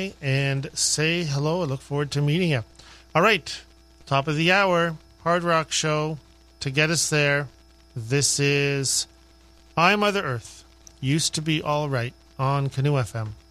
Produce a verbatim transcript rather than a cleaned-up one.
by and say hello. I look forward to meeting you. All right, top of the hour, Hard Rock Show. To get us there, this is I, Mother Earth, Used to Be All Right on Canoe F M.